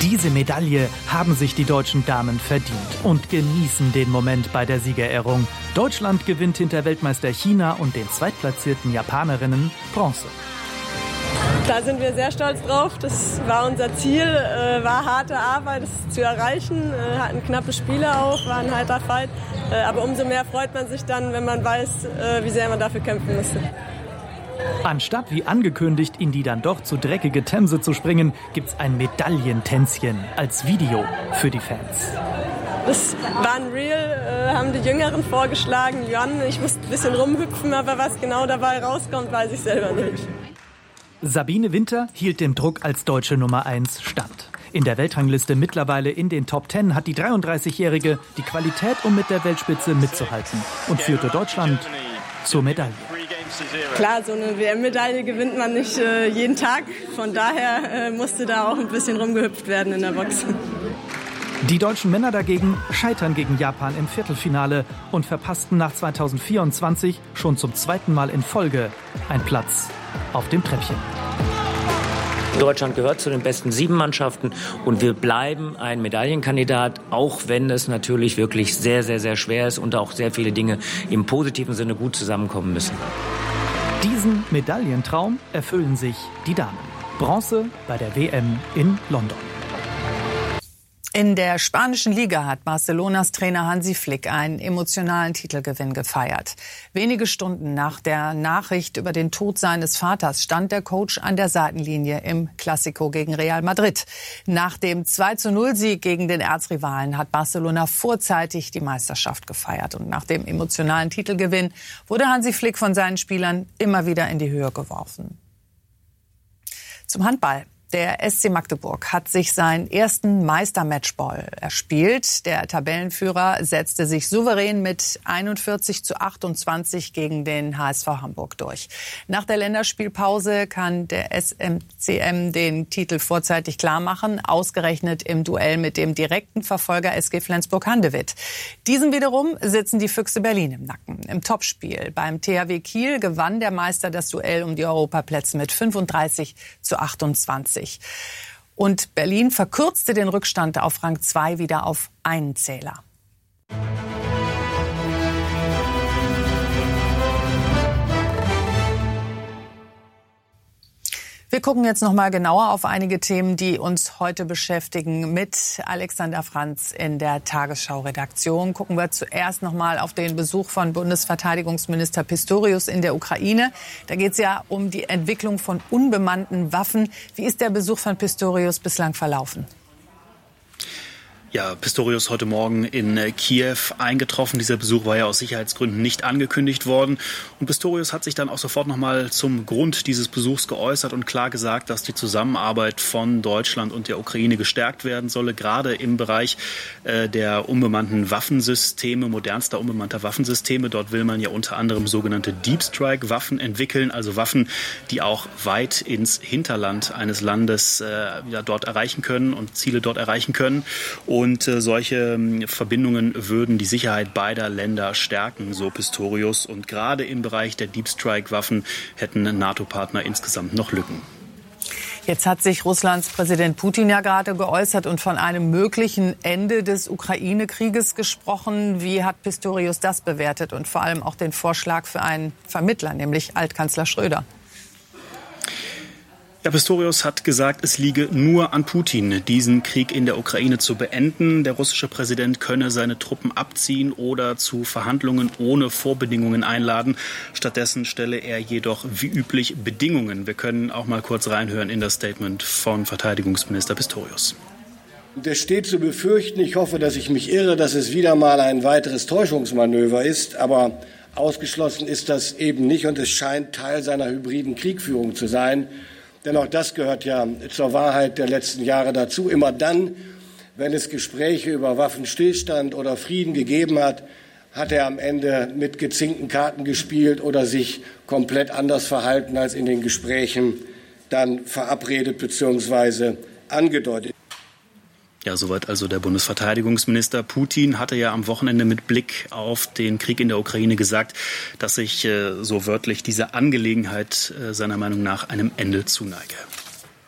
Diese Medaille haben sich die deutschen Damen verdient und genießen den Moment bei der Siegerehrung. Deutschland gewinnt hinter Weltmeister China und den zweitplatzierten Japanerinnen Bronze. Da sind wir sehr stolz drauf. Das war unser Ziel, war harte Arbeit, das zu erreichen. Hatten knappe Spiele auch, war ein harter Fight. Aber umso mehr freut man sich dann, wenn man weiß, wie sehr man dafür kämpfen musste. Anstatt wie angekündigt in die dann doch zu dreckige Themse zu springen, gibt's ein Medaillentänzchen als Video für die Fans. Das war ein Reel, haben die Jüngeren vorgeschlagen. Jan, ich musste ein bisschen rumhüpfen, aber was genau dabei rauskommt, weiß ich selber nicht. Sabine Winter hielt dem Druck als deutsche Nummer 1 stand. In der Weltrangliste mittlerweile in den Top 10 hat die 33-Jährige die Qualität, um mit der Weltspitze mitzuhalten und führte Deutschland zur Medaille. Klar, so eine WM-Medaille gewinnt man nicht jeden Tag. Von daher musste da auch ein bisschen rumgehüpft werden in der Box. Die deutschen Männer dagegen scheitern gegen Japan im Viertelfinale und verpassten nach 2024 schon zum zweiten Mal in Folge einen Platz auf dem Treppchen. Deutschland gehört zu den besten 7 Mannschaften und wir bleiben ein Medaillenkandidat, auch wenn es natürlich wirklich sehr, sehr, sehr schwer ist und auch sehr viele Dinge im positiven Sinne gut zusammenkommen müssen. Diesen Medaillentraum erfüllen sich die Damen. Bronze bei der WM in London. In der spanischen Liga hat Barcelonas Trainer Hansi Flick einen emotionalen Titelgewinn gefeiert. Wenige Stunden nach der Nachricht über den Tod seines Vaters stand der Coach an der Seitenlinie im Clasico gegen Real Madrid. Nach dem 2:0-Sieg gegen den Erzrivalen hat Barcelona vorzeitig die Meisterschaft gefeiert. Und nach dem emotionalen Titelgewinn wurde Hansi Flick von seinen Spielern immer wieder in die Höhe geworfen. Zum Handball. Der SC Magdeburg hat sich seinen ersten Meistermatchball erspielt. Der Tabellenführer setzte sich souverän mit 41:28 gegen den HSV Hamburg durch. Nach der Länderspielpause kann der SMCM den Titel vorzeitig klarmachen, ausgerechnet im Duell mit dem direkten Verfolger SG Flensburg-Handewitt. Diesem wiederum sitzen die Füchse Berlin im Nacken. Im Topspiel beim THW Kiel gewann der Meister das Duell um die Europaplätze mit 35:28. Und Berlin verkürzte den Rückstand auf Rang 2 wieder auf einen Zähler. Wir gucken jetzt noch mal genauer auf einige Themen, die uns heute beschäftigen, mit Alexander Franz in der Tagesschau-Redaktion. Gucken wir zuerst noch mal auf den Besuch von Bundesverteidigungsminister Pistorius in der Ukraine. Da geht es ja um die Entwicklung von unbemannten Waffen. Wie ist der Besuch von Pistorius bislang verlaufen? Ja, Pistorius heute Morgen in Kiew eingetroffen. Dieser Besuch war ja aus Sicherheitsgründen nicht angekündigt worden. Und Pistorius hat sich dann auch sofort nochmal zum Grund dieses Besuchs geäußert und klar gesagt, dass die Zusammenarbeit von Deutschland und der Ukraine gestärkt werden solle, gerade im Bereich der unbemannten Waffensysteme, modernster unbemannter Waffensysteme. Dort will man ja unter anderem sogenannte Deep Strike Waffen entwickeln, also Waffen, die auch weit ins Hinterland eines Landes dort erreichen können und Ziele dort erreichen können. Und solche Verbindungen würden die Sicherheit beider Länder stärken, so Pistorius. Und gerade im Bereich der Deep Strike-Waffen hätten NATO-Partner insgesamt noch Lücken. Jetzt hat sich Russlands Präsident Putin ja gerade geäußert und von einem möglichen Ende des Ukraine-Krieges gesprochen. Wie hat Pistorius das bewertet und vor allem auch den Vorschlag für einen Vermittler, nämlich Altkanzler Schröder? Ja, Pistorius hat gesagt, es liege nur an Putin, diesen Krieg in der Ukraine zu beenden. Der russische Präsident könne seine Truppen abziehen oder zu Verhandlungen ohne Vorbedingungen einladen. Stattdessen stelle er jedoch wie üblich Bedingungen. Wir können auch mal kurz reinhören in das Statement von Verteidigungsminister Pistorius. Es steht zu befürchten, ich hoffe, dass ich mich irre, dass es wieder mal ein weiteres Täuschungsmanöver ist, aber ausgeschlossen ist das eben nicht und es scheint Teil seiner hybriden Kriegführung zu sein. Denn auch das gehört ja zur Wahrheit der letzten Jahre dazu. Immer dann, wenn es Gespräche über Waffenstillstand oder Frieden gegeben hat, hat er am Ende mit gezinkten Karten gespielt oder sich komplett anders verhalten als in den Gesprächen dann verabredet bzw. angedeutet. Ja, soweit also der Bundesverteidigungsminister. Putin hatte ja am Wochenende mit Blick auf den Krieg in der Ukraine gesagt, dass sich so wörtlich diese Angelegenheit seiner Meinung nach einem Ende zuneige.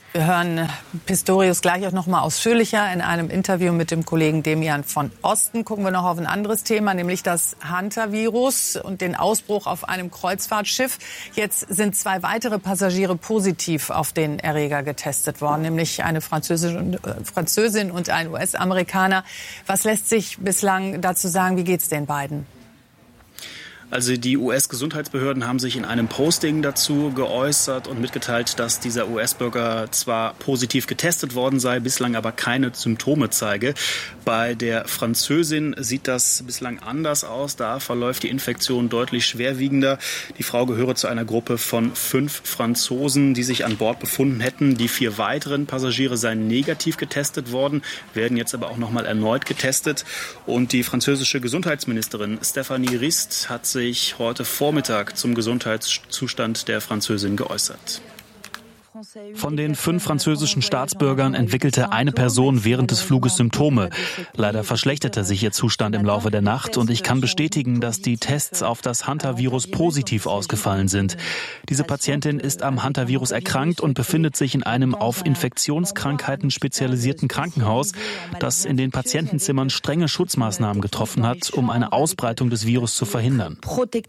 Wir hören Pistorius gleich auch noch mal ausführlicher in einem Interview mit dem Kollegen Demian von Osten. Gucken wir noch auf ein anderes Thema, nämlich das Hantavirus und den Ausbruch auf einem Kreuzfahrtschiff. Jetzt sind 2 weitere Passagiere positiv auf den Erreger getestet worden, nämlich eine Französin und ein US-Amerikaner. Was lässt sich bislang dazu sagen? Wie geht's den beiden? Also die US-Gesundheitsbehörden haben sich in einem Posting dazu geäußert und mitgeteilt, dass dieser US-Bürger zwar positiv getestet worden sei, bislang aber keine Symptome zeige. Bei der Französin sieht das bislang anders aus. Da verläuft die Infektion deutlich schwerwiegender. Die Frau gehöre zu einer Gruppe von 5 Franzosen, die sich an Bord befunden hätten. Die 4 weiteren Passagiere seien negativ getestet worden, werden jetzt aber auch noch mal erneut getestet. Und die französische Gesundheitsministerin Stéphanie Rist hat sich heute Vormittag zum Gesundheitszustand der Französin geäußert. Von den 5 französischen Staatsbürgern entwickelte eine Person während des Fluges Symptome. Leider verschlechterte sich ihr Zustand im Laufe der Nacht und ich kann bestätigen, dass die Tests auf das Hantavirus positiv ausgefallen sind. Diese Patientin ist am Hantavirus erkrankt und befindet sich in einem auf Infektionskrankheiten spezialisierten Krankenhaus, das in den Patientenzimmern strenge Schutzmaßnahmen getroffen hat, um eine Ausbreitung des Virus zu verhindern.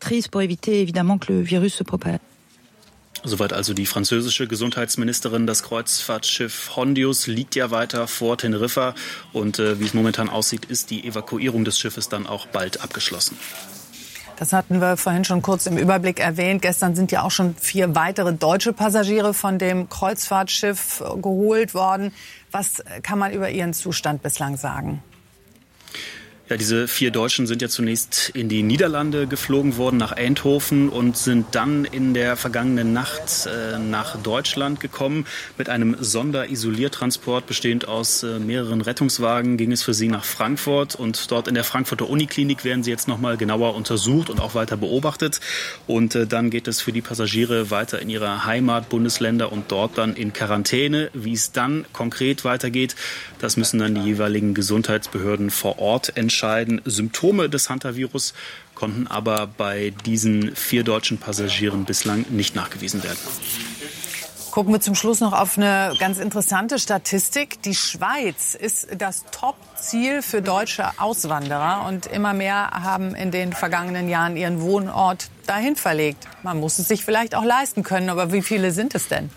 Soweit also die französische Gesundheitsministerin. Das Kreuzfahrtschiff Hondius liegt ja weiter vor Teneriffa und wie es momentan aussieht, ist die Evakuierung des Schiffes dann auch bald abgeschlossen. Das hatten wir vorhin schon kurz im Überblick erwähnt. Gestern sind ja auch schon 4 weitere deutsche Passagiere von dem Kreuzfahrtschiff geholt worden. Was kann man über ihren Zustand bislang sagen? Ja, diese 4 Deutschen sind ja zunächst in die Niederlande geflogen worden, nach Eindhoven und sind dann in der vergangenen Nacht nach Deutschland gekommen. Mit einem Sonderisoliertransport bestehend aus mehreren Rettungswagen ging es für sie nach Frankfurt und dort in der Frankfurter Uniklinik werden sie jetzt nochmal genauer untersucht und auch weiter beobachtet. Und dann geht es für die Passagiere weiter in ihre Heimatbundesländer und dort dann in Quarantäne. Wie es dann konkret weitergeht, das müssen dann die jeweiligen Gesundheitsbehörden vor Ort entscheiden. Symptome des Hantavirus konnten aber bei diesen 4 deutschen Passagieren bislang nicht nachgewiesen werden. Gucken wir zum Schluss noch auf eine ganz interessante Statistik. Die Schweiz ist das Top-Ziel für deutsche Auswanderer und immer mehr haben in den vergangenen Jahren ihren Wohnort dahin verlegt. Man muss es sich vielleicht auch leisten können, aber wie viele sind es denn?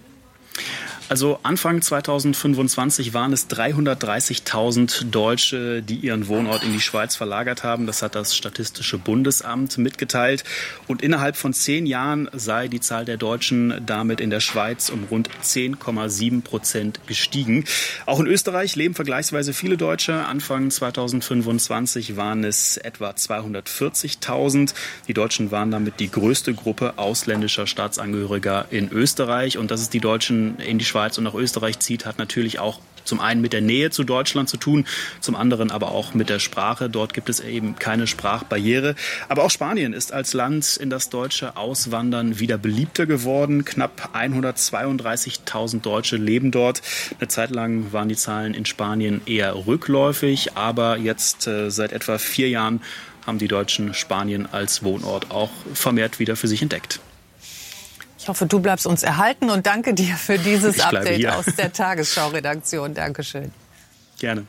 Also Anfang 2025 waren es 330.000 Deutsche, die ihren Wohnort in die Schweiz verlagert haben. Das hat das Statistische Bundesamt mitgeteilt. Und innerhalb von 10 Jahren sei die Zahl der Deutschen damit in der Schweiz um rund 10,7% gestiegen. Auch in Österreich leben vergleichsweise viele Deutsche. Anfang 2025 waren es etwa 240.000. Die Deutschen waren damit die größte Gruppe ausländischer Staatsangehöriger in Österreich. Und dass es die Deutschen in die Schweiz und nach Österreich zieht, hat natürlich auch zum einen mit der Nähe zu Deutschland zu tun, zum anderen aber auch mit der Sprache. Dort gibt es eben keine Sprachbarriere. Aber auch Spanien ist als Land, in das Deutsche auswandern, wieder beliebter geworden. Knapp 132.000 Deutsche leben dort. Eine Zeit lang waren die Zahlen in Spanien eher rückläufig, aber jetzt seit etwa 4 Jahren haben die Deutschen Spanien als Wohnort auch vermehrt wieder für sich entdeckt. Ich hoffe, du bleibst uns erhalten und danke dir für dieses Update aus der Tagesschau-Redaktion. Dankeschön. Gerne.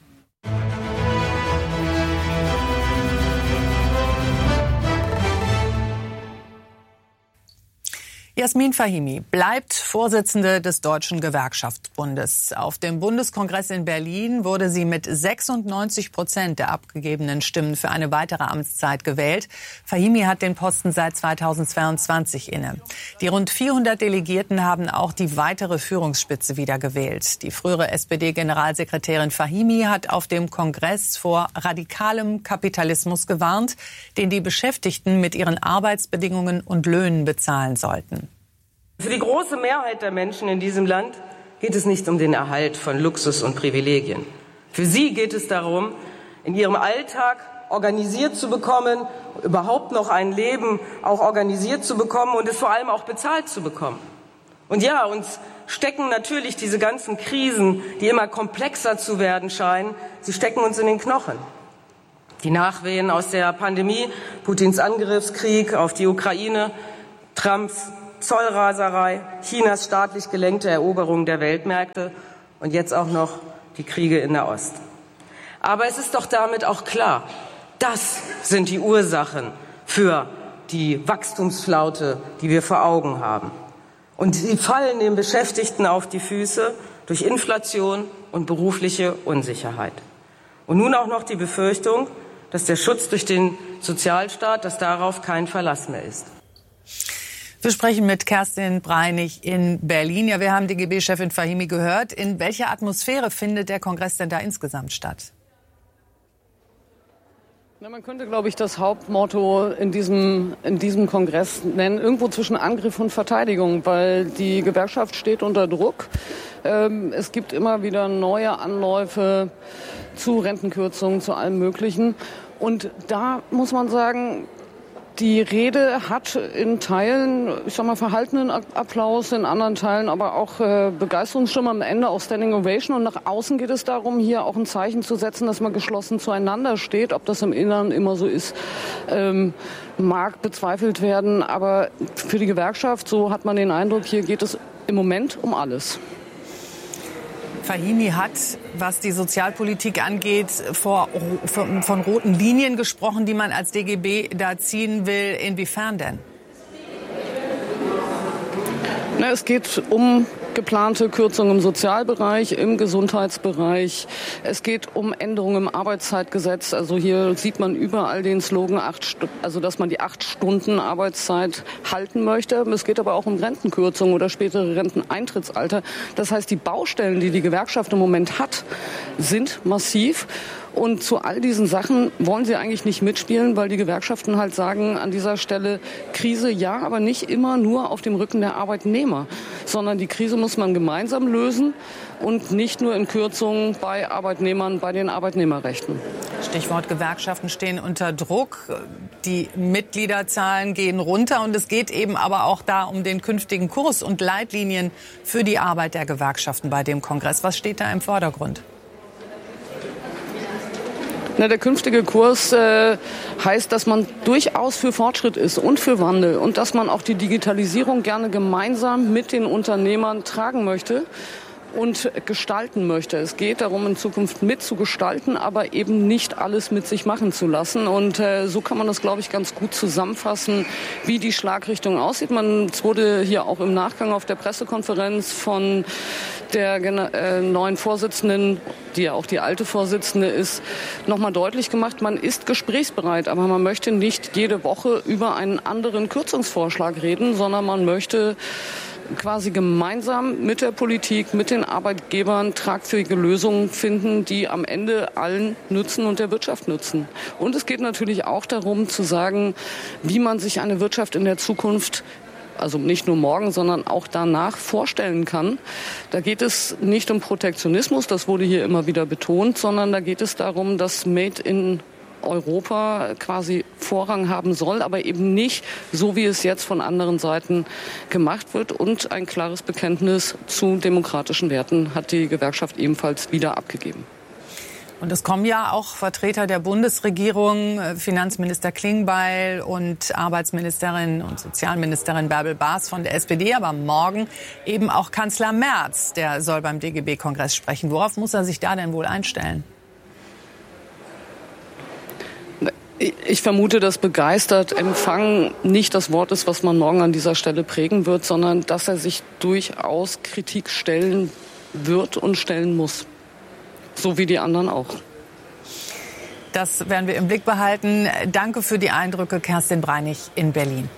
Jasmin Fahimi bleibt Vorsitzende des Deutschen Gewerkschaftsbundes. Auf dem Bundeskongress in Berlin wurde sie mit 96% der abgegebenen Stimmen für eine weitere Amtszeit gewählt. Fahimi hat den Posten seit 2022 inne. Die rund 400 Delegierten haben auch die weitere Führungsspitze wieder gewählt. Die frühere SPD-Generalsekretärin Fahimi hat auf dem Kongress vor radikalem Kapitalismus gewarnt, den die Beschäftigten mit ihren Arbeitsbedingungen und Löhnen bezahlen sollten. Für die große Mehrheit der Menschen in diesem Land geht es nicht um den Erhalt von Luxus und Privilegien. Für sie geht es darum, in ihrem Alltag organisiert zu bekommen, überhaupt noch ein Leben auch organisiert zu bekommen und es vor allem auch bezahlt zu bekommen. Und ja, uns stecken natürlich diese ganzen Krisen, die immer komplexer zu werden scheinen, sie stecken uns in den Knochen. Die Nachwehen aus der Pandemie, Putins Angriffskrieg auf die Ukraine, Trumps Zollraserei, Chinas staatlich gelenkte Eroberung der Weltmärkte und jetzt auch noch die Kriege in Nahost. Aber es ist doch damit auch klar, das sind die Ursachen für die Wachstumsflaute, die wir vor Augen haben. Und sie fallen den Beschäftigten auf die Füße durch Inflation und berufliche Unsicherheit. Und nun auch noch die Befürchtung, dass der Schutz durch den Sozialstaat, dass darauf kein Verlass mehr ist. Wir sprechen mit Kerstin Breinig in Berlin. Ja, wir haben DGB-Chefin Fahimi gehört. In welcher Atmosphäre findet der Kongress denn da insgesamt statt? Na, man könnte, glaube ich, das Hauptmotto in diesem Kongress nennen, irgendwo zwischen Angriff und Verteidigung, weil die Gewerkschaft steht unter Druck. Es gibt immer wieder neue Anläufe zu Rentenkürzungen, zu allem Möglichen. Und da muss man sagen, die Rede hat in Teilen, verhaltenen Applaus, in anderen Teilen aber auch Begeisterungsstimme, am Ende auch Standing Ovation. Und nach außen geht es darum, hier auch ein Zeichen zu setzen, dass man geschlossen zueinander steht. Ob das im Inneren immer so ist, mag bezweifelt werden. Aber für die Gewerkschaft, so hat man den Eindruck, hier geht es im Moment um alles. Fahimi hat, was die Sozialpolitik angeht, von roten Linien gesprochen, die man als DGB da ziehen will. Inwiefern denn? Na, es geht um geplante Kürzungen im Sozialbereich, im Gesundheitsbereich. Es geht um Änderungen im Arbeitszeitgesetz. Also hier sieht man überall den Slogan, dass man die 8 Stunden Arbeitszeit halten möchte. Es geht aber auch um Rentenkürzungen oder spätere Renteneintrittsalter. Das heißt, die Baustellen, die die Gewerkschaft im Moment hat, sind massiv. Und zu all diesen Sachen wollen sie eigentlich nicht mitspielen, weil die Gewerkschaften halt sagen, an dieser Stelle Krise ja, aber nicht immer nur auf dem Rücken der Arbeitnehmer, sondern die Krise muss man gemeinsam lösen und nicht nur in Kürzungen bei Arbeitnehmern, bei den Arbeitnehmerrechten. Stichwort Gewerkschaften stehen unter Druck. Die Mitgliederzahlen gehen runter und es geht eben aber auch da um den künftigen Kurs und Leitlinien für die Arbeit der Gewerkschaften bei dem Kongress. Was steht da im Vordergrund? Na, der künftige Kurs heißt, dass man durchaus für Fortschritt ist und für Wandel und dass man auch die Digitalisierung gerne gemeinsam mit den Unternehmern tragen möchte und gestalten möchte. Es geht darum, in Zukunft mitzugestalten, aber eben nicht alles mit sich machen zu lassen. Und so kann man das, glaube ich, ganz gut zusammenfassen, wie die Schlagrichtung aussieht. Es wurde hier auch im Nachgang auf der Pressekonferenz von der neuen Vorsitzenden, die ja auch die alte Vorsitzende ist, nochmal deutlich gemacht, man ist gesprächsbereit, aber man möchte nicht jede Woche über einen anderen Kürzungsvorschlag reden, sondern man möchte quasi gemeinsam mit der Politik, mit den Arbeitgebern tragfähige Lösungen finden, die am Ende allen nützen und der Wirtschaft nützen. Und es geht natürlich auch darum zu sagen, wie man sich eine Wirtschaft in der Zukunft, also nicht nur morgen, sondern auch danach vorstellen kann. Da geht es nicht um Protektionismus, das wurde hier immer wieder betont, sondern da geht es darum, dass Made in Europa quasi Vorrang haben soll, aber eben nicht so, wie es jetzt von anderen Seiten gemacht wird. Und ein klares Bekenntnis zu demokratischen Werten hat die Gewerkschaft ebenfalls wieder abgegeben. Und es kommen ja auch Vertreter der Bundesregierung, Finanzminister Klingbeil und Arbeitsministerin und Sozialministerin Bärbel Baas von der SPD. Aber morgen eben auch Kanzler Merz, der soll beim DGB-Kongress sprechen. Worauf muss er sich da denn wohl einstellen? Ich vermute, dass begeistert empfangen nicht das Wort ist, was man morgen an dieser Stelle prägen wird, sondern dass er sich durchaus Kritik stellen wird und stellen muss. So wie die anderen auch. Das werden wir im Blick behalten. Danke für die Eindrücke, Kerstin Breinig in Berlin.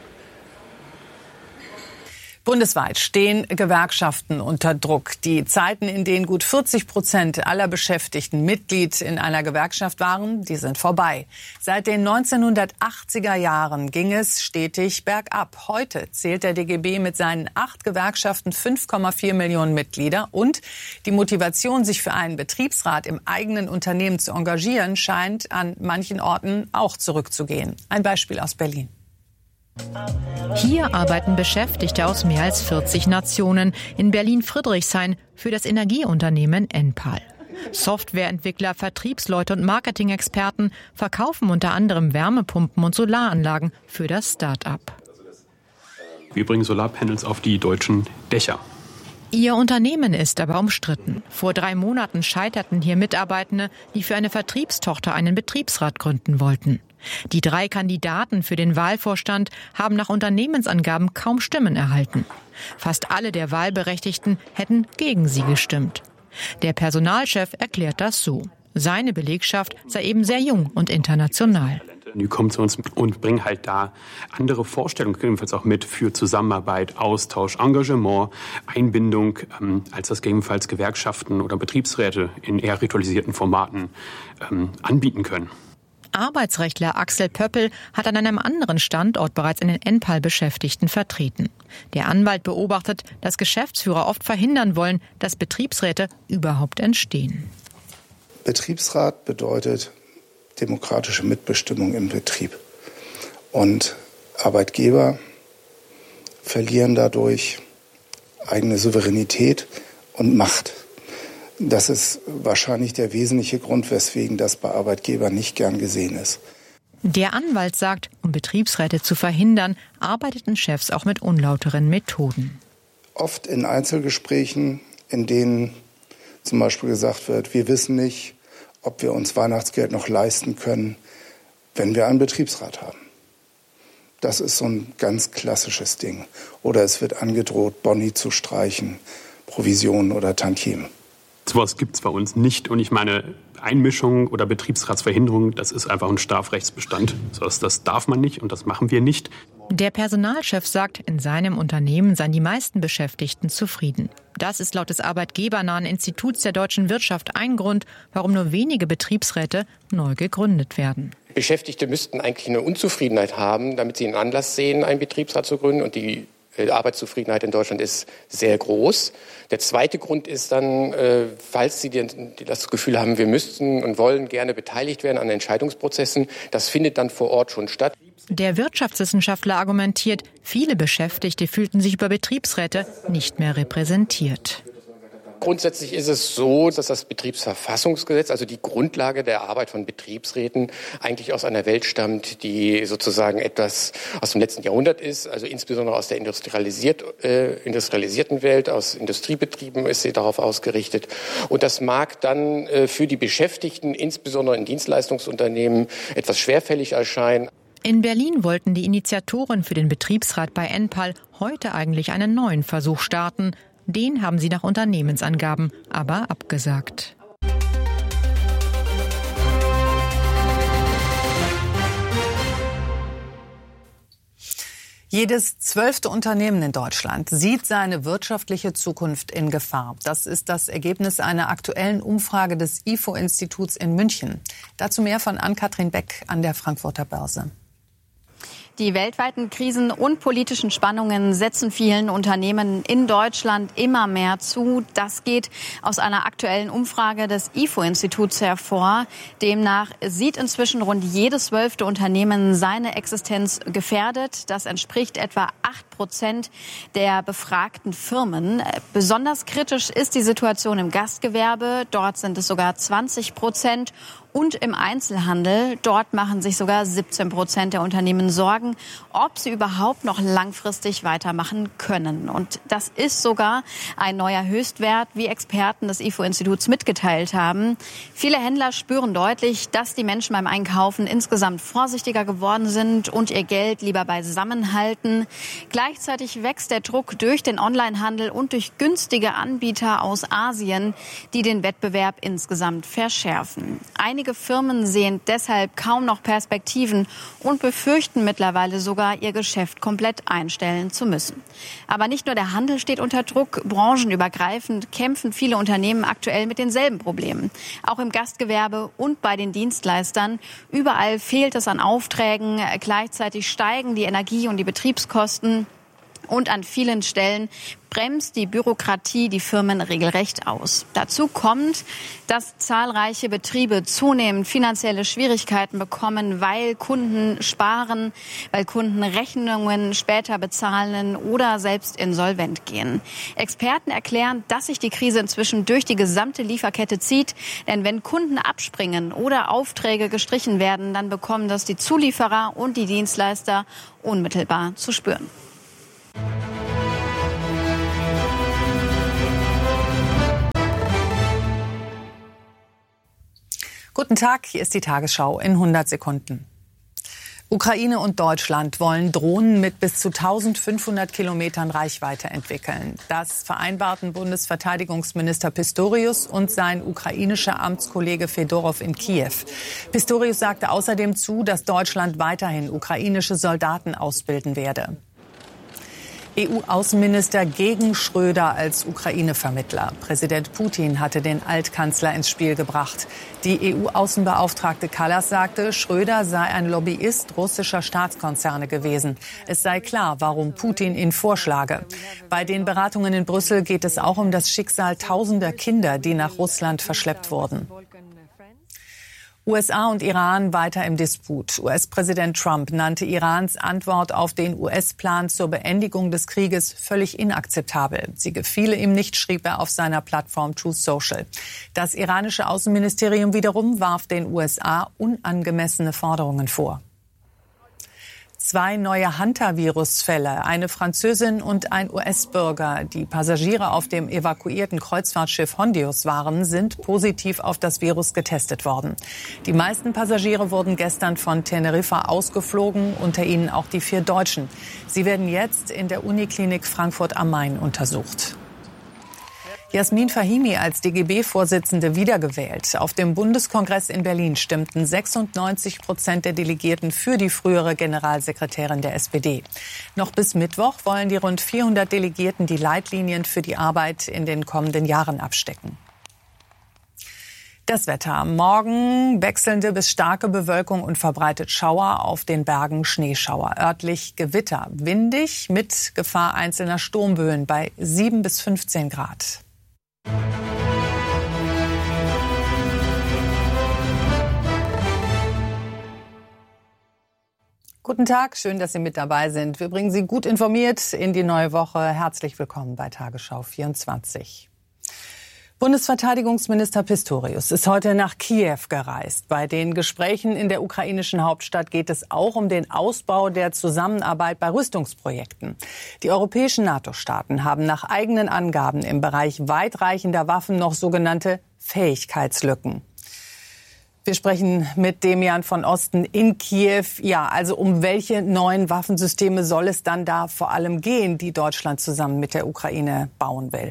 Bundesweit stehen Gewerkschaften unter Druck. Die Zeiten, in denen gut 40% aller Beschäftigten Mitglied in einer Gewerkschaft waren, die sind vorbei. Seit den 1980er Jahren ging es stetig bergab. Heute zählt der DGB mit seinen 8 Gewerkschaften 5,4 Millionen Mitglieder. Und die Motivation, sich für einen Betriebsrat im eigenen Unternehmen zu engagieren, scheint an manchen Orten auch zurückzugehen. Ein Beispiel aus Berlin. Hier arbeiten Beschäftigte aus mehr als 40 Nationen in Berlin-Friedrichshain für das Energieunternehmen Enpal. Softwareentwickler, Vertriebsleute und Marketing-Experten verkaufen unter anderem Wärmepumpen und Solaranlagen für das Start-up. Wir bringen Solarpanels auf die deutschen Dächer. Ihr Unternehmen ist aber umstritten. Vor 3 Monaten scheiterten hier Mitarbeitende, die für eine Vertriebstochter einen Betriebsrat gründen wollten. Die 3 Kandidaten für den Wahlvorstand haben nach Unternehmensangaben kaum Stimmen erhalten. Fast alle der Wahlberechtigten hätten gegen sie gestimmt. Der Personalchef erklärt das so. Seine Belegschaft sei eben sehr jung und international. Die kommen zu uns und bringen halt da andere Vorstellungen, gegebenenfalls auch mit für Zusammenarbeit, Austausch, Engagement, Einbindung, als das gegebenenfalls Gewerkschaften oder Betriebsräte in eher ritualisierten Formaten anbieten können. Arbeitsrechtler Axel Pöppel hat an einem anderen Standort bereits einen Enpal-Beschäftigten vertreten. Der Anwalt beobachtet, dass Geschäftsführer oft verhindern wollen, dass Betriebsräte überhaupt entstehen. Betriebsrat bedeutet demokratische Mitbestimmung im Betrieb. Und Arbeitgeber verlieren dadurch eigene Souveränität und Macht. Das ist wahrscheinlich der wesentliche Grund, weswegen das bei Arbeitgebern nicht gern gesehen ist. Der Anwalt sagt, um Betriebsräte zu verhindern, arbeiteten Chefs auch mit unlauteren Methoden. Oft in Einzelgesprächen, in denen zum Beispiel gesagt wird, wir wissen nicht, ob wir uns Weihnachtsgeld noch leisten können, wenn wir einen Betriebsrat haben. Das ist so ein ganz klassisches Ding. Oder es wird angedroht, Boni zu streichen, Provisionen oder Tantiemen. Sowas gibt es bei uns nicht. Und ich meine, Einmischung oder Betriebsratsverhinderung, das ist einfach ein Strafrechtsbestand. Das darf man nicht und das machen wir nicht. Der Personalchef sagt, in seinem Unternehmen seien die meisten Beschäftigten zufrieden. Das ist laut des arbeitgebernahen Instituts der deutschen Wirtschaft ein Grund, warum nur wenige Betriebsräte neu gegründet werden. Beschäftigte müssten eigentlich eine Unzufriedenheit haben, damit sie einen Anlass sehen, einen Betriebsrat zu gründen. Und die Arbeitszufriedenheit in Deutschland ist sehr groß. Der zweite Grund ist dann, falls Sie das Gefühl haben, wir müssten und wollen gerne beteiligt werden an Entscheidungsprozessen, das findet dann vor Ort schon statt. Der Wirtschaftswissenschaftler argumentiert, viele Beschäftigte fühlten sich über Betriebsräte nicht mehr repräsentiert. Grundsätzlich ist es so, dass das Betriebsverfassungsgesetz, also die Grundlage der Arbeit von Betriebsräten, eigentlich aus einer Welt stammt, die sozusagen etwas aus dem letzten Jahrhundert ist, also insbesondere aus der industrialisierten Welt, aus Industriebetrieben ist sie darauf ausgerichtet. Und das mag dann für die Beschäftigten, insbesondere in Dienstleistungsunternehmen, etwas schwerfällig erscheinen. In Berlin wollten die Initiatoren für den Betriebsrat bei Enpal heute eigentlich einen neuen Versuch starten. Den haben sie nach Unternehmensangaben aber abgesagt. Jedes 12. Unternehmen in Deutschland sieht seine wirtschaftliche Zukunft in Gefahr. Das ist das Ergebnis einer aktuellen Umfrage des IFO-Instituts in München. Dazu mehr von Ann-Kathrin Beck an der Frankfurter Börse. Die weltweiten Krisen und politischen Spannungen setzen vielen Unternehmen in Deutschland immer mehr zu. Das geht aus einer aktuellen Umfrage des IFO-Instituts hervor. Demnach sieht inzwischen rund jedes 12. Unternehmen seine Existenz gefährdet. Das entspricht etwa 8% der befragten Firmen. Besonders kritisch ist die Situation im Gastgewerbe. Dort sind es sogar 20%. Und im Einzelhandel, dort machen sich sogar 17% der Unternehmen Sorgen, ob sie überhaupt noch langfristig weitermachen können. Und das ist sogar ein neuer Höchstwert, wie Experten des IFO-Instituts mitgeteilt haben. Viele Händler spüren deutlich, dass die Menschen beim Einkaufen insgesamt vorsichtiger geworden sind und ihr Geld lieber beisammen halten. Gleichzeitig wächst der Druck durch den Onlinehandel und durch günstige Anbieter aus Asien, die den Wettbewerb insgesamt verschärfen. Einige Firmen sehen deshalb kaum noch Perspektiven und befürchten mittlerweile sogar, ihr Geschäft komplett einstellen zu müssen. Aber nicht nur der Handel steht unter Druck. Branchenübergreifend kämpfen viele Unternehmen aktuell mit denselben Problemen. Auch im Gastgewerbe und bei den Dienstleistern. Überall fehlt es an Aufträgen. Gleichzeitig steigen die Energie- und die Betriebskosten. Und an vielen Stellen bremst die Bürokratie die Firmen regelrecht aus. Dazu kommt, dass zahlreiche Betriebe zunehmend finanzielle Schwierigkeiten bekommen, weil Kunden sparen, weil Kunden Rechnungen später bezahlen oder selbst insolvent gehen. Experten erklären, dass sich die Krise inzwischen durch die gesamte Lieferkette zieht. Denn wenn Kunden abspringen oder Aufträge gestrichen werden, dann bekommen das die Zulieferer und die Dienstleister unmittelbar zu spüren. Guten Tag, hier ist die Tagesschau in 100 Sekunden. Ukraine und Deutschland wollen Drohnen mit bis zu 1500 Kilometern Reichweite entwickeln. Das vereinbarten Bundesverteidigungsminister Pistorius und sein ukrainischer Amtskollege Fedorow in Kiew. Pistorius sagte außerdem zu, dass Deutschland weiterhin ukrainische Soldaten ausbilden werde. EU-Außenminister gegen Schröder als Ukraine-Vermittler. Präsident Putin hatte den Altkanzler ins Spiel gebracht. Die EU-Außenbeauftragte Kallas sagte, Schröder sei ein Lobbyist russischer Staatskonzerne gewesen. Es sei klar, warum Putin ihn vorschlage. Bei den Beratungen in Brüssel geht es auch um das Schicksal tausender Kinder, die nach Russland verschleppt wurden. USA und Iran weiter im Disput. US-Präsident Trump nannte Irans Antwort auf den US-Plan zur Beendigung des Krieges völlig inakzeptabel. Sie gefiele ihm nicht, schrieb er auf seiner Plattform Truth Social. Das iranische Außenministerium wiederum warf den USA unangemessene Forderungen vor. 2 neue Hunter-Virus-Fälle, eine Französin und ein US-Bürger, die Passagiere auf dem evakuierten Kreuzfahrtschiff Hondius waren, sind positiv auf das Virus getestet worden. Die meisten Passagiere wurden gestern von Teneriffa ausgeflogen, unter ihnen auch die 4 Deutschen. Sie werden jetzt in der Uniklinik Frankfurt am Main untersucht. Jasmin Fahimi als DGB-Vorsitzende wiedergewählt. Auf dem Bundeskongress in Berlin stimmten 96% der Delegierten für die frühere Generalsekretärin der SPD. Noch bis Mittwoch wollen die rund 400 Delegierten die Leitlinien für die Arbeit in den kommenden Jahren abstecken. Das Wetter. Morgen wechselnde bis starke Bewölkung und verbreitet Schauer, auf den Bergen Schneeschauer. Örtlich Gewitter. Windig mit Gefahr einzelner Sturmböen bei 7 bis 15 Grad. Guten Tag, schön, dass Sie mit dabei sind. Wir bringen Sie gut informiert in die neue Woche. Herzlich willkommen bei Tagesschau 24. Bundesverteidigungsminister Pistorius ist heute nach Kiew gereist. Bei den Gesprächen in der ukrainischen Hauptstadt geht es auch um den Ausbau der Zusammenarbeit bei Rüstungsprojekten. Die europäischen NATO-Staaten haben nach eigenen Angaben im Bereich weitreichender Waffen noch sogenannte Fähigkeitslücken. Wir sprechen mit Demian von Osten in Kiew. Ja, also um welche neuen Waffensysteme soll es dann da vor allem gehen, die Deutschland zusammen mit der Ukraine bauen will?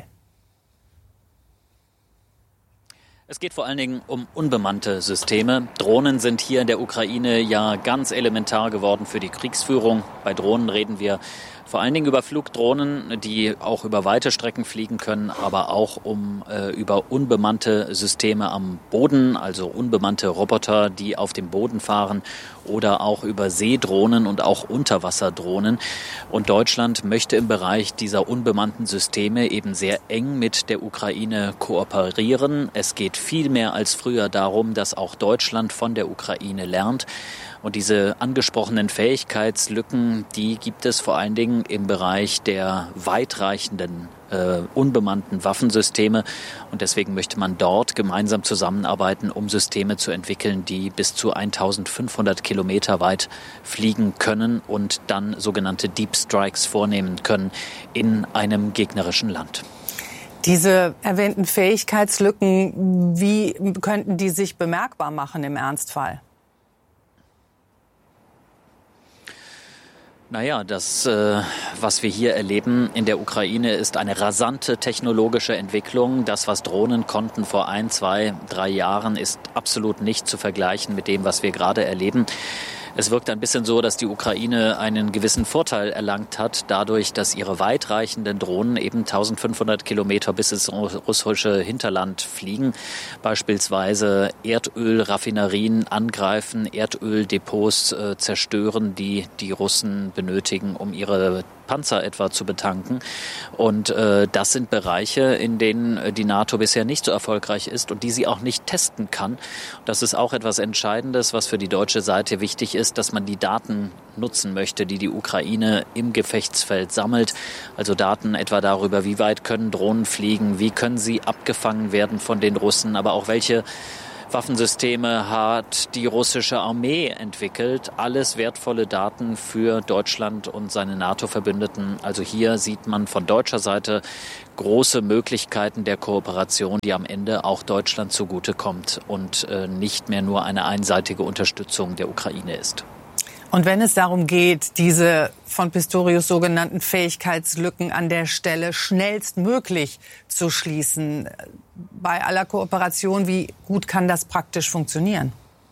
Es geht vor allen Dingen um unbemannte Systeme. Drohnen sind hier in der Ukraine ja ganz elementar geworden für die Kriegsführung. Bei Drohnen reden wir vor allen Dingen über Flugdrohnen, die auch über weite Strecken fliegen können, aber auch über unbemannte Systeme am Boden, also unbemannte Roboter, die auf dem Boden fahren, oder auch über Seedrohnen und auch Unterwasserdrohnen. Und Deutschland möchte im Bereich dieser unbemannten Systeme eben sehr eng mit der Ukraine kooperieren. Es geht viel mehr als früher darum, dass auch Deutschland von der Ukraine lernt. Und diese angesprochenen Fähigkeitslücken, die gibt es vor allen Dingen im Bereich der weitreichenden unbemannten Waffensysteme. Und deswegen möchte man dort gemeinsam zusammenarbeiten, um Systeme zu entwickeln, die bis zu 1500 Kilometer weit fliegen können und dann sogenannte Deep Strikes vornehmen können in einem gegnerischen Land. Diese erwähnten Fähigkeitslücken, wie könnten die sich bemerkbar machen im Ernstfall? Naja, das, was wir hier erleben in der Ukraine, ist eine rasante technologische Entwicklung. Das, was Drohnen konnten vor 1, 2, 3 Jahren, ist absolut nicht zu vergleichen mit dem, was wir gerade erleben. Es wirkt ein bisschen so, dass die Ukraine einen gewissen Vorteil erlangt hat, dadurch, dass ihre weitreichenden Drohnen eben 1500 Kilometer bis ins russische Hinterland fliegen, beispielsweise Erdölraffinerien angreifen, Erdöldepots zerstören, die die Russen benötigen, um ihre Panzer etwa zu betanken. Und das sind Bereiche, in denen die NATO bisher nicht so erfolgreich ist und die sie auch nicht testen kann. Das ist auch etwas Entscheidendes, was für die deutsche Seite wichtig ist, dass man die Daten nutzen möchte, die die Ukraine im Gefechtsfeld sammelt. Also Daten etwa darüber, wie weit können Drohnen fliegen, wie können sie abgefangen werden von den Russen, aber auch welche Waffensysteme hat die russische Armee entwickelt. Alles wertvolle Daten für Deutschland und seine NATO-Verbündeten. Also hier sieht man von deutscher Seite große Möglichkeiten der Kooperation, die am Ende auch Deutschland zugutekommt und nicht mehr nur eine einseitige Unterstützung der Ukraine ist. Und wenn es darum geht, diese von Pistorius sogenannten Fähigkeitslücken an der Stelle schnellstmöglich zu schließen, bei aller Kooperation, wie gut kann das praktisch funktionieren?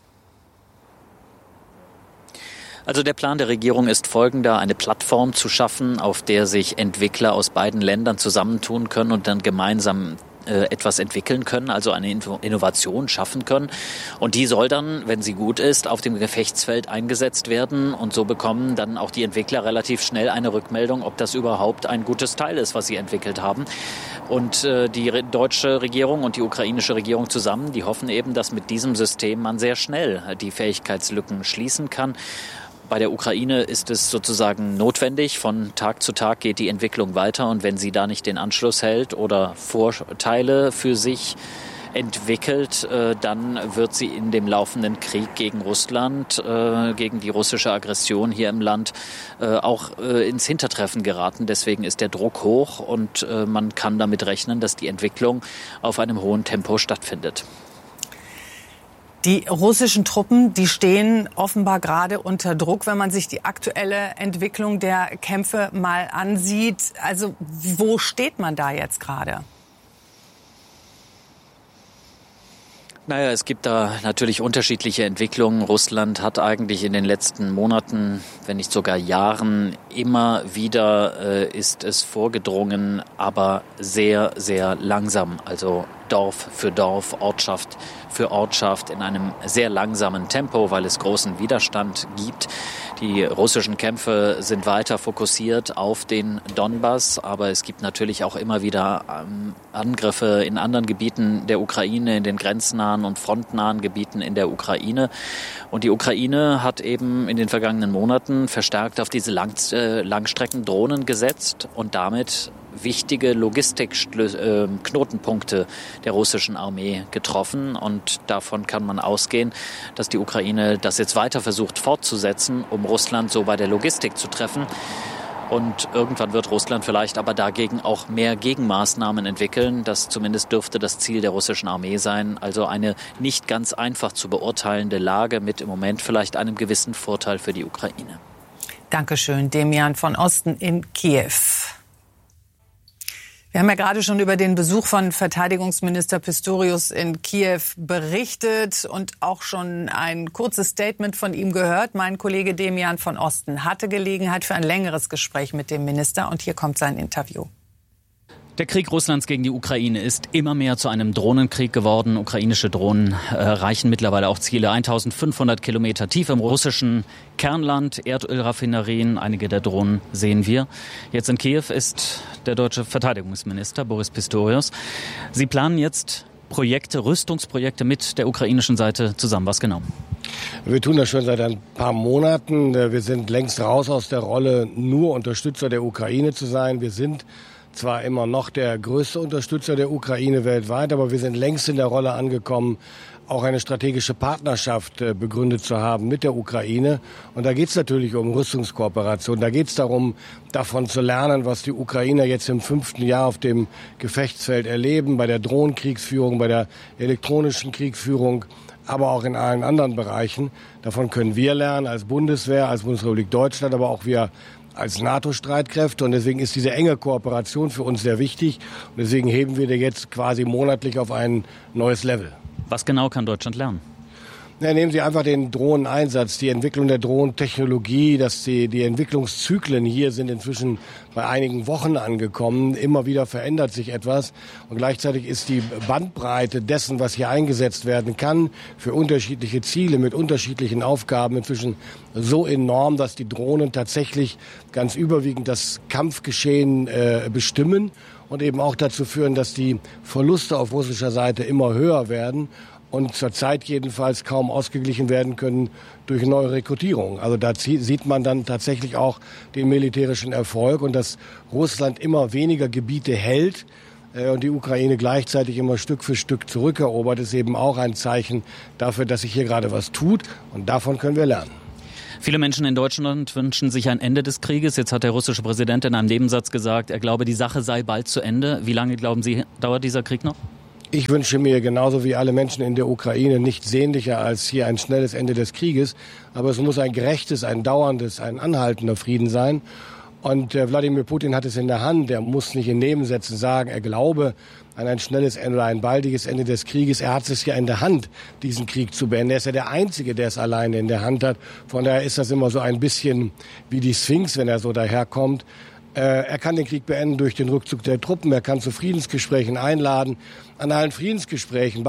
Also der Plan der Regierung ist folgender: eine Plattform zu schaffen, auf der sich Entwickler aus beiden Ländern zusammentun können und dann gemeinsam etwas entwickeln können, also eine Innovation schaffen können. Und die soll dann, wenn sie gut ist, auf dem Gefechtsfeld eingesetzt werden. Und so bekommen dann auch die Entwickler relativ schnell eine Rückmeldung, ob das überhaupt ein gutes Teil ist, was sie entwickelt haben. Und die deutsche Regierung und die ukrainische Regierung zusammen, die hoffen eben, dass mit diesem System man sehr schnell die Fähigkeitslücken schließen kann. Bei der Ukraine ist es sozusagen notwendig. Von Tag zu Tag geht die Entwicklung weiter. Und wenn sie da nicht den Anschluss hält oder Vorteile für sich entwickelt, dann wird sie in dem laufenden Krieg gegen Russland, gegen die russische Aggression hier im Land auch ins Hintertreffen geraten. Deswegen ist der Druck hoch und man kann damit rechnen, dass die Entwicklung auf einem hohen Tempo stattfindet. Die russischen Truppen, die stehen offenbar gerade unter Druck, wenn man sich die aktuelle Entwicklung der Kämpfe mal ansieht. Also wo steht man da jetzt gerade? Naja, es gibt da natürlich unterschiedliche Entwicklungen. Russland hat eigentlich in den letzten Monaten, wenn nicht sogar Jahren, immer wieder ist es vorgedrungen, aber sehr, sehr langsam. Also Dorf für Dorf, Ortschaft für Ortschaft in einem sehr langsamen Tempo, weil es großen Widerstand gibt. Die russischen Kämpfe sind weiter fokussiert auf den Donbass, aber es gibt natürlich auch immer wieder Angriffe in anderen Gebieten der Ukraine, in den grenznahen und frontnahen Gebieten in der Ukraine. Und die Ukraine hat eben in den vergangenen Monaten verstärkt auf diese Langstreckendrohnen gesetzt und damit wichtige Logistikknotenpunkte der russischen Armee getroffen. Und davon kann man ausgehen, dass die Ukraine das jetzt weiter versucht fortzusetzen, um Russland so bei der Logistik zu treffen. Und irgendwann wird Russland vielleicht aber dagegen auch mehr Gegenmaßnahmen entwickeln. Das zumindest dürfte das Ziel der russischen Armee sein. Also eine nicht ganz einfach zu beurteilende Lage mit im Moment vielleicht einem gewissen Vorteil für die Ukraine. Dankeschön, Demian von Osten in Kiew. Wir haben ja gerade schon über den Besuch von Verteidigungsminister Pistorius in Kiew berichtet und auch schon ein kurzes Statement von ihm gehört. Mein Kollege Demian von Osten hatte Gelegenheit für ein längeres Gespräch mit dem Minister und hier kommt sein Interview. Der Krieg Russlands gegen die Ukraine ist immer mehr zu einem Drohnenkrieg geworden. Ukrainische Drohnen erreichen mittlerweile auch Ziele 1500 Kilometer tief im russischen Kernland, Erdölraffinerien. Einige der Drohnen sehen wir. Jetzt in Kiew ist der deutsche Verteidigungsminister Boris Pistorius. Sie planen jetzt Rüstungsprojekte mit der ukrainischen Seite zusammen. Was genau? Wir tun das schon seit ein paar Monaten. Wir sind längst raus aus der Rolle, nur Unterstützer der Ukraine zu sein. Wir sind zwar immer noch der größte Unterstützer der Ukraine weltweit, aber wir sind längst in der Rolle angekommen, auch eine strategische Partnerschaft begründet zu haben mit der Ukraine. Und da geht es natürlich um Rüstungskooperation. Da geht es darum, davon zu lernen, was die Ukrainer jetzt im 5. Jahr auf dem Gefechtsfeld erleben, bei der Drohnenkriegsführung, bei der elektronischen Kriegsführung, aber auch in allen anderen Bereichen. Davon können wir lernen als Bundeswehr, als Bundesrepublik Deutschland, aber auch wir als NATO-Streitkräfte. Und deswegen ist diese enge Kooperation für uns sehr wichtig. Und deswegen heben wir die jetzt quasi monatlich auf ein neues Level. Was genau kann Deutschland lernen? Ja, nehmen Sie einfach den Drohneneinsatz, die Entwicklung der Drohnentechnologie, dass die Entwicklungszyklen hier sind inzwischen bei einigen Wochen angekommen. Immer wieder verändert sich etwas und gleichzeitig ist die Bandbreite dessen, was hier eingesetzt werden kann, für unterschiedliche Ziele mit unterschiedlichen Aufgaben inzwischen so enorm, dass die Drohnen tatsächlich ganz überwiegend das Kampfgeschehen bestimmen und eben auch dazu führen, dass die Verluste auf russischer Seite immer höher werden und zurzeit jedenfalls kaum ausgeglichen werden können durch neue Rekrutierung. Also da sieht man dann tatsächlich auch den militärischen Erfolg und dass Russland immer weniger Gebiete hält, und die Ukraine gleichzeitig immer Stück für Stück zurückerobert, ist eben auch ein Zeichen dafür, dass sich hier gerade was tut. Und davon können wir lernen. Viele Menschen in Deutschland wünschen sich ein Ende des Krieges. Jetzt hat der russische Präsident in einem Nebensatz gesagt, er glaube, die Sache sei bald zu Ende. Wie lange, glauben Sie, dauert dieser Krieg noch? Ich wünsche mir genauso wie alle Menschen in der Ukraine nichts sehnlicher als hier ein schnelles Ende des Krieges. Aber es muss ein gerechtes, ein dauerndes, ein anhaltender Frieden sein. Und Wladimir Putin hat es in der Hand. Er muss nicht in Nebensätzen sagen, er glaube an ein schnelles Ende oder ein baldiges Ende des Krieges. Er hat es ja in der Hand, diesen Krieg zu beenden. Er ist ja der Einzige, der es alleine in der Hand hat. Von daher ist das immer so ein bisschen wie die Sphinx, wenn er so daherkommt. Er kann den Krieg beenden durch den Rückzug der Truppen. Er kann zu Friedensgesprächen einladen. Bei allen Friedensgesprächen,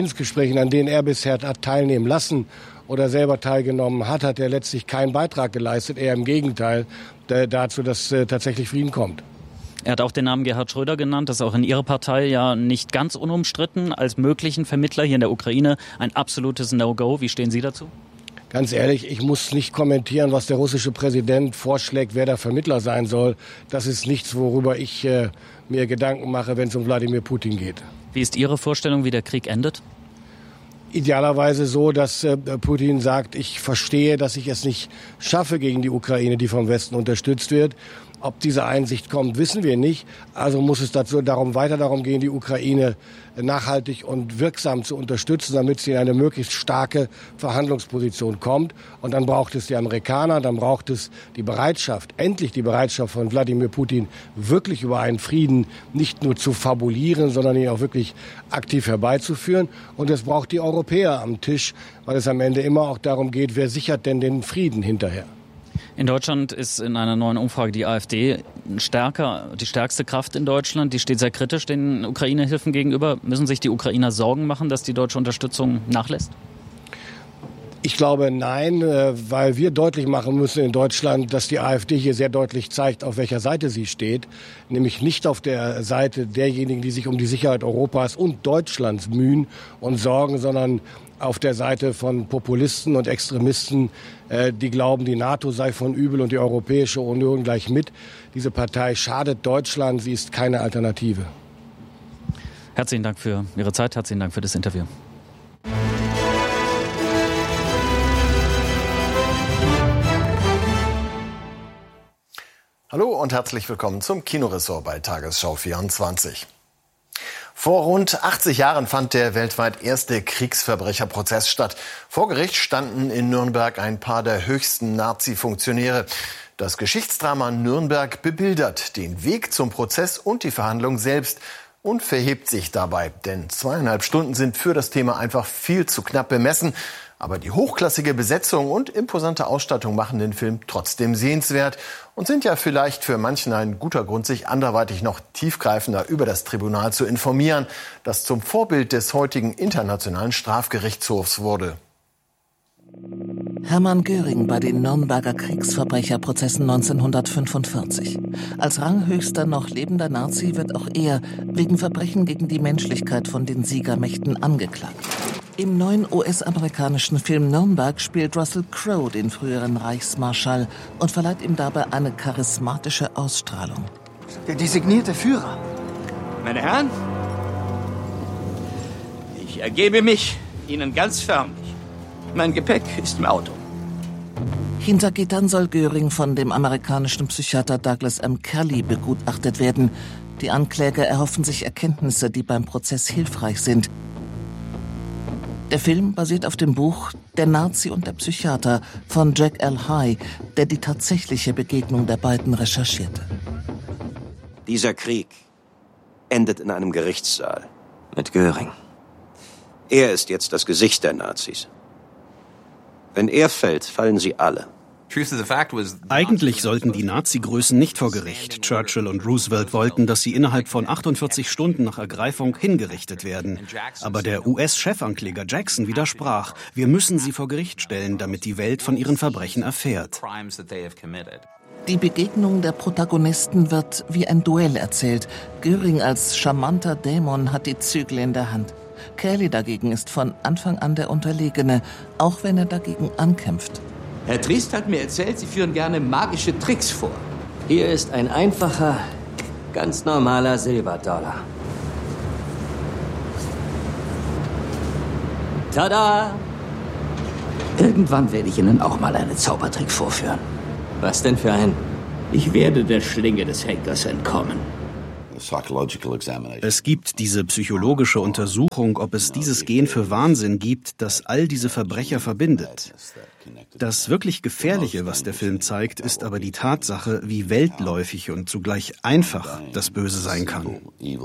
an denen er bisher hat teilnehmen lassen oder selber teilgenommen hat, hat er letztlich keinen Beitrag geleistet. Eher im Gegenteil dazu, dass tatsächlich Frieden kommt. Er hat auch den Namen Gerhard Schröder genannt, das ist auch in Ihrer Partei ja nicht ganz unumstritten als möglichen Vermittler hier in der Ukraine. Ein absolutes No-Go. Wie stehen Sie dazu? Ganz ehrlich, ich muss nicht kommentieren, was der russische Präsident vorschlägt, wer der Vermittler sein soll. Das ist nichts, worüber ich mir Gedanken mache, wenn es um Wladimir Putin geht. Wie ist Ihre Vorstellung, wie der Krieg endet? Idealerweise so, dass Putin sagt, ich verstehe, dass ich es nicht schaffe gegen die Ukraine, die vom Westen unterstützt wird. Ob diese Einsicht kommt, wissen wir nicht. Also muss es weiter darum gehen, die Ukraine nachhaltig und wirksam zu unterstützen, damit sie in eine möglichst starke Verhandlungsposition kommt. Und dann braucht es die Amerikaner, dann braucht es endlich die Bereitschaft von Wladimir Putin, wirklich über einen Frieden nicht nur zu fabulieren, sondern ihn auch wirklich aktiv herbeizuführen. Und es braucht die Europäer am Tisch, weil es am Ende immer auch darum geht, wer sichert denn den Frieden hinterher. In Deutschland ist in einer neuen Umfrage die AfD die stärkste Kraft in Deutschland. Die steht sehr kritisch den Ukraine-Hilfen gegenüber. Müssen sich die Ukrainer Sorgen machen, dass die deutsche Unterstützung nachlässt? Ich glaube, nein, weil wir deutlich machen müssen in Deutschland, dass die AfD hier sehr deutlich zeigt, auf welcher Seite sie steht. Nämlich nicht auf der Seite derjenigen, die sich um die Sicherheit Europas und Deutschlands mühen und sorgen, sondern auf der Seite von Populisten und Extremisten, die glauben, die NATO sei von übel und die Europäische Union gleich mit. Diese Partei schadet Deutschland, sie ist keine Alternative. Herzlichen Dank für Ihre Zeit, herzlichen Dank für das Interview. Hallo und herzlich willkommen zum Kinoressort bei Tagesschau 24. Vor rund 80 Jahren fand der weltweit erste Kriegsverbrecherprozess statt. Vor Gericht standen in Nürnberg ein paar der höchsten Nazi-Funktionäre. Das Geschichtsdrama Nürnberg bebildert den Weg zum Prozess und die Verhandlung selbst und verhebt sich dabei. Denn 2,5 Stunden sind für das Thema einfach viel zu knapp bemessen. Aber die hochklassige Besetzung und imposante Ausstattung machen den Film trotzdem sehenswert und sind ja vielleicht für manchen ein guter Grund, sich anderweitig noch tiefgreifender über das Tribunal zu informieren, das zum Vorbild des heutigen Internationalen Strafgerichtshofs wurde. Hermann Göring bei den Nürnberger Kriegsverbrecherprozessen 1945. Als ranghöchster noch lebender Nazi wird auch er wegen Verbrechen gegen die Menschlichkeit von den Siegermächten angeklagt. Im neuen US-amerikanischen Film Nürnberg spielt Russell Crowe den früheren Reichsmarschall und verleiht ihm dabei eine charismatische Ausstrahlung. Der designierte Führer. Meine Herren, ich ergebe mich Ihnen ganz förmlich. Mein Gepäck ist im Auto. Hinter Gittern soll Göring von dem amerikanischen Psychiater Douglas M. Kelly begutachtet werden. Die Ankläger erhoffen sich Erkenntnisse, die beim Prozess hilfreich sind. Der Film basiert auf dem Buch Der Nazi und der Psychiater von Jack L. High, der die tatsächliche Begegnung der beiden recherchierte. Dieser Krieg endet in einem Gerichtssaal mit Göring. Er ist jetzt das Gesicht der Nazis. Wenn er fällt, fallen sie alle. Eigentlich sollten die Nazi-Größen nicht vor Gericht. Churchill und Roosevelt wollten, dass sie innerhalb von 48 Stunden nach Ergreifung hingerichtet werden. Aber der US-Chefankläger Jackson widersprach. Wir müssen sie vor Gericht stellen, damit die Welt von ihren Verbrechen erfährt. Die Begegnung der Protagonisten wird wie ein Duell erzählt. Göring als charmanter Dämon hat die Zügel in der Hand. Kelly dagegen ist von Anfang an der Unterlegene, auch wenn er dagegen ankämpft. Herr Triest hat mir erzählt, Sie führen gerne magische Tricks vor. Hier ist ein einfacher, ganz normaler Silberdollar. Tada! Irgendwann werde ich Ihnen auch mal einen Zaubertrick vorführen. Was denn für einen? Ich werde der Schlinge des Henkers entkommen. Es gibt diese psychologische Untersuchung, ob es dieses Gen für Wahnsinn gibt, das all diese Verbrecher verbindet. Das wirklich Gefährliche, was der Film zeigt, ist aber die Tatsache, wie weltläufig und zugleich einfach das Böse sein kann.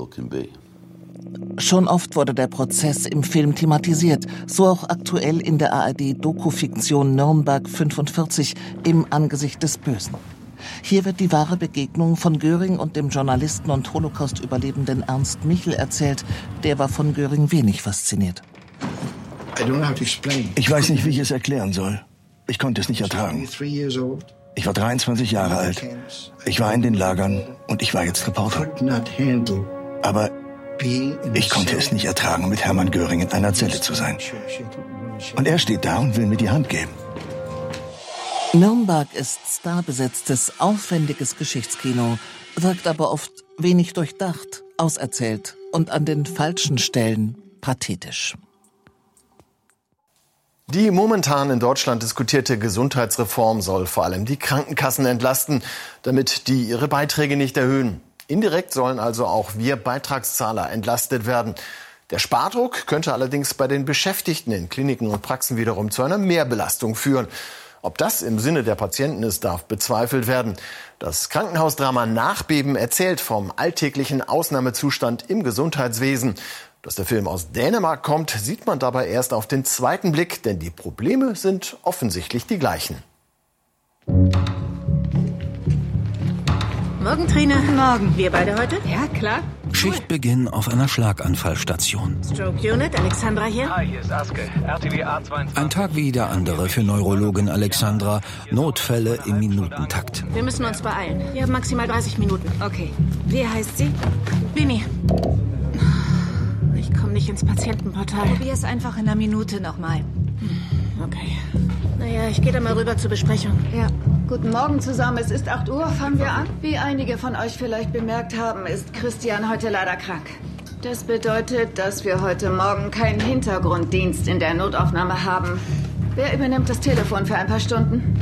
Schon oft wurde der Prozess im Film thematisiert, so auch aktuell in der ARD-Dokufiktion Nürnberg 45 im Angesicht des Bösen. Hier wird die wahre Begegnung von Göring und dem Journalisten und Holocaust-Überlebenden Ernst Michel erzählt. Der war von Göring wenig fasziniert. Ich weiß nicht, wie ich es erklären soll. Ich konnte es nicht ertragen. Ich war 23 Jahre alt. Ich war in den Lagern und ich war jetzt Reporter. Aber ich konnte es nicht ertragen, mit Hermann Göring in einer Zelle zu sein. Und er steht da und will mir die Hand geben. Nürnberg ist starbesetztes, aufwendiges Geschichtskino, wirkt aber oft wenig durchdacht, auserzählt und an den falschen Stellen pathetisch. Die momentan in Deutschland diskutierte Gesundheitsreform soll vor allem die Krankenkassen entlasten, damit die ihre Beiträge nicht erhöhen. Indirekt sollen also auch wir Beitragszahler entlastet werden. Der Spardruck könnte allerdings bei den Beschäftigten in Kliniken und Praxen wiederum zu einer Mehrbelastung führen. Ob das im Sinne der Patienten ist, darf bezweifelt werden. Das Krankenhausdrama Nachbeben erzählt vom alltäglichen Ausnahmezustand im Gesundheitswesen. Dass der Film aus Dänemark kommt, sieht man dabei erst auf den zweiten Blick, denn die Probleme sind offensichtlich die gleichen. Morgen, Trine. Morgen. Wir beide heute? Ja, klar. Schichtbeginn auf einer Schlaganfallstation. Stroke Unit, Alexandra hier. Hi, hier ist Aske, RTW A22. Ein Tag wie der andere für Neurologin Alexandra. Notfälle im Minutentakt. Wir müssen uns beeilen. Wir haben maximal 30 Minuten. Okay. Wie heißt sie? Lini. Ich komme nicht ins Patientenportal. Probier es einfach in einer Minute nochmal. Okay. Naja, ich gehe da mal rüber zur Besprechung. Ja. Guten Morgen zusammen. Es ist 8 Uhr. Fangen wir an. Wie einige von euch vielleicht bemerkt haben, ist Christian heute leider krank. Das bedeutet, dass wir heute Morgen keinen Hintergrunddienst in der Notaufnahme haben. Wer übernimmt das Telefon für ein paar Stunden?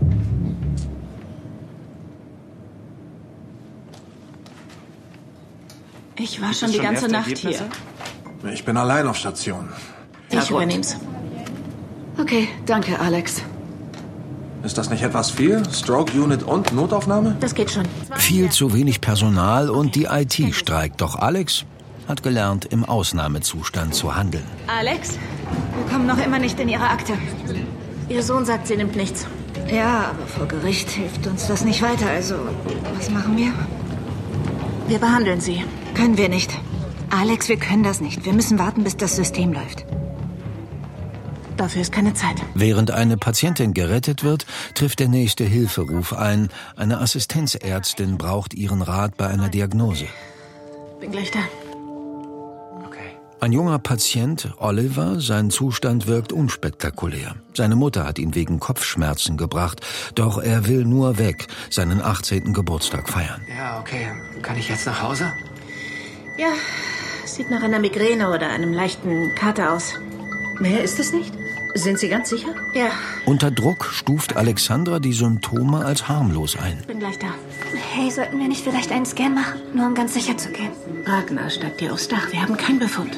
Ich war schon die ganze Nacht hier. Ich bin allein auf Station. Ich übernehm's. Okay, danke, Alex. Ist das nicht etwas viel? Stroke Unit und Notaufnahme? Das geht schon. Viel zu wenig Personal und die IT streikt. Doch Alex hat gelernt, im Ausnahmezustand zu handeln. Alex, wir kommen noch immer nicht in Ihre Akte. Ihr Sohn sagt, sie nimmt nichts. Ja, aber vor Gericht hilft uns das nicht weiter. Also, was machen wir? Wir behandeln sie. Können wir nicht. Alex, wir können das nicht. Wir müssen warten, bis das System läuft. Dafür ist keine Zeit. Während eine Patientin gerettet wird, trifft der nächste Hilferuf ein. Eine Assistenzärztin braucht ihren Rat bei einer Diagnose. Bin gleich da. Ein junger Patient, Oliver, sein Zustand wirkt unspektakulär. Seine Mutter hat ihn wegen Kopfschmerzen gebracht, doch er will nur weg, seinen 18. Geburtstag feiern. Ja, okay. Kann ich jetzt nach Hause? Ja, sieht nach einer Migräne oder einem leichten Kater aus. Mehr ist es nicht? Sind Sie ganz sicher? Ja. Unter Druck stuft Alexandra die Symptome als harmlos ein. Bin gleich da. Hey, sollten wir nicht vielleicht einen Scan machen? Nur um ganz sicher zu gehen. Ragnar steigt dir aufs Dach. Wir haben keinen Befund.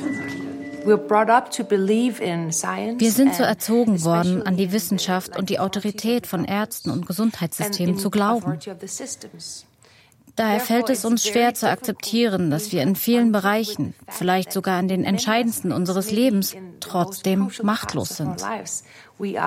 Wir sind so erzogen worden, an die Wissenschaft und die Autorität von Ärzten und Gesundheitssystemen zu glauben. Daher fällt es uns schwer zu akzeptieren, dass wir in vielen Bereichen, vielleicht sogar in den entscheidendsten unseres Lebens, trotzdem machtlos sind. Hilfe!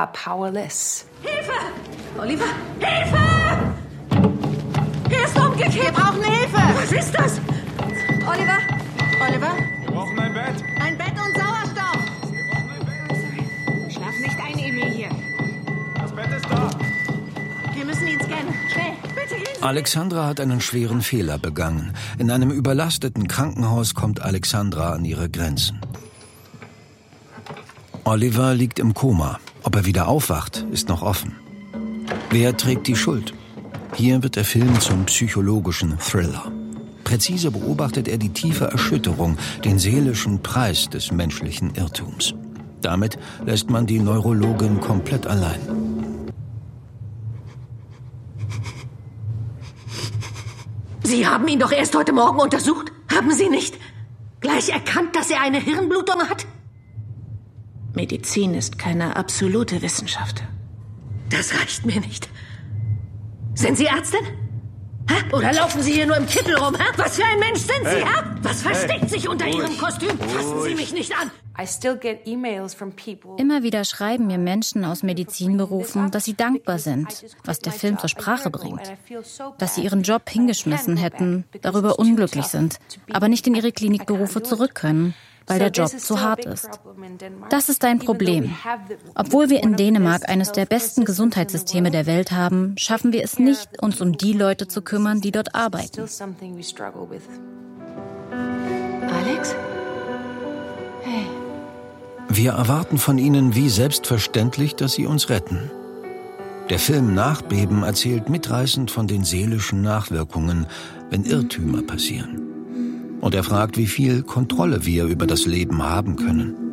Oliver! Hilfe! Er ist umgekehrt! Wir brauchen Hilfe! Was ist das? Oliver! Oliver? Wir brauchen ein Bett. Ein Bett und Sauerstoff! Schlaf nicht ein, Emil, hier. Das Bett ist da. Wir müssen ihn scannen. Schnell, bitte ihn. Alexandra hat einen schweren Fehler begangen. In einem überlasteten Krankenhaus kommt Alexandra an ihre Grenzen. Oliver liegt im Koma. Ob er wieder aufwacht, ist noch offen. Wer trägt die Schuld? Hier wird der Film zum psychologischen Thriller. Präzise beobachtet er die tiefe Erschütterung, den seelischen Preis des menschlichen Irrtums. Damit lässt man die Neurologin komplett allein. Sie haben ihn doch erst heute Morgen untersucht, haben Sie nicht? Gleich erkannt, dass er eine Hirnblutung hat? Medizin ist keine absolute Wissenschaft. Das reicht mir nicht. Sind Sie Ärztin? Oder laufen Sie hier nur im Kittel rum? Was für ein Mensch sind Sie? Was versteckt sich unter Ihrem Kostüm? Fassen Sie mich nicht an! Immer wieder schreiben mir Menschen aus Medizinberufen, dass sie dankbar sind, was der Film zur Sprache bringt. Dass sie ihren Job hingeschmissen hätten, darüber unglücklich sind, aber nicht in ihre Klinikberufe zurück können, weil der Job zu hart ist. Das ist ein Problem. Obwohl wir in Dänemark eines der besten Gesundheitssysteme der Welt haben, schaffen wir es nicht, uns um die Leute zu kümmern, die dort arbeiten. Alex? Hey. Wir erwarten von ihnen wie selbstverständlich, dass sie uns retten. Der Film Nachbeben erzählt mitreißend von den seelischen Nachwirkungen, wenn Irrtümer passieren. Und er fragt, wie viel Kontrolle wir über das Leben haben können.